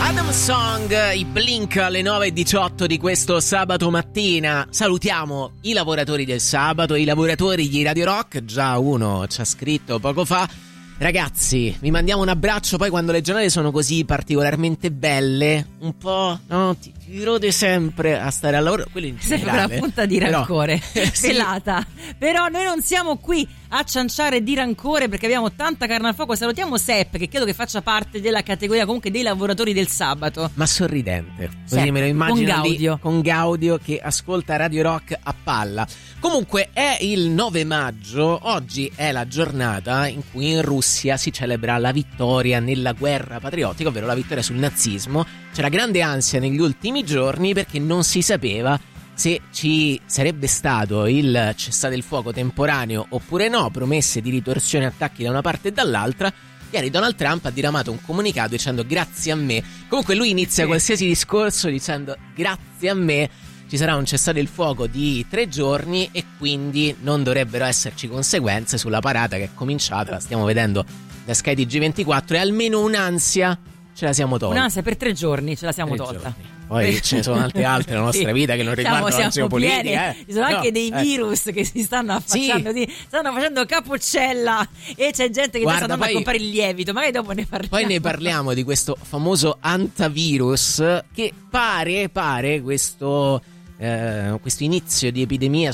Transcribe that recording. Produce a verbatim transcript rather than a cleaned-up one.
Adam Song, i Blink alle nove e diciotto di questo sabato mattina. Salutiamo i lavoratori del sabato, i lavoratori di Radio Rock. Già uno ci ha scritto poco fa: ragazzi, vi mandiamo un abbraccio. Poi quando le giornate sono così particolarmente belle, un po', no, ti, ti rode sempre a stare al lavoro. Quello in generale. Sempre la punta di rancore, però, sì. pelata. Però noi non siamo qui a cianciare di rancore perché abbiamo tanta carne al fuoco. Salutiamo Sepp, che credo che faccia parte della categoria comunque dei lavoratori del sabato. Ma sorridente, così Sepp, me lo immagino con Gaudio. lì, con Gaudio che ascolta Radio Rock a palla. Comunque è il nove maggio, oggi è la giornata in cui in Russia si celebra la vittoria nella guerra patriottica, ovvero la vittoria sul nazismo. C'era grande ansia negli ultimi giorni perché non si sapeva se ci sarebbe stato il cessate il fuoco temporaneo oppure no, promesse di ritorsione e attacchi da una parte e dall'altra. Ieri Donald Trump ha diramato un comunicato dicendo grazie a me. Comunque lui inizia sì. qualsiasi discorso dicendo grazie a me ci sarà un cessate il fuoco di tre giorni e quindi non dovrebbero esserci conseguenze sulla parata che è cominciata, la stiamo vedendo da Sky T G ventiquattro, e almeno un'ansia ce la siamo tolta. Un'ansia per tre giorni ce la siamo tre tolta. Giorni. Poi ce ne sono tante altre nella nostra sì. vita che non riguardano siamo, la siamo geopolitica. Eh. Ci sono no, anche dei eh. virus che si stanno affacciando, sì. sì, stanno facendo capocella e c'è gente che Guarda, già sta andando poi, a comprare il lievito. Magari dopo ne parliamo. Poi ne parliamo di questo famoso antivirus che pare, pare questo, eh, questo inizio di epidemia